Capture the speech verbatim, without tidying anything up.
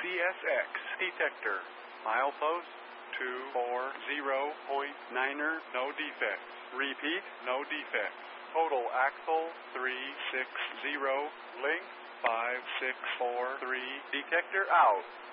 S X detector. Milepost two four zero point niner, no defects. Repeat, no defects. Total axle three six zero, length five six four three, detector out.